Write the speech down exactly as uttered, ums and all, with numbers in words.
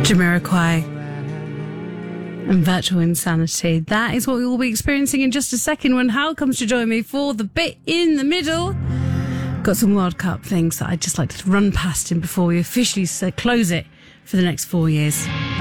Jamiroquai and Virtual Insanity. That is what we will be experiencing in just a second when Hal comes to join me for the bit in the middle. Got some World Cup things that I'd just like to run past him before we officially close it for the next four years.